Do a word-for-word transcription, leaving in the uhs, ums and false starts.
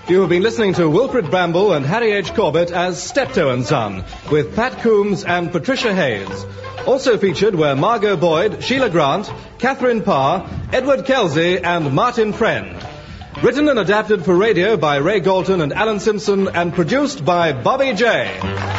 You have been listening to Wilfred Bramble and Harry H. Corbett as Steptoe and Son, with Pat Coombs and Patricia Hayes. Also featured were Margot Boyd, Sheila Grant, Catherine Parr, Edward Kelsey, and Martin Friend. Written and adapted for radio by Ray Galton and Alan Simpson, and produced by Bobby J.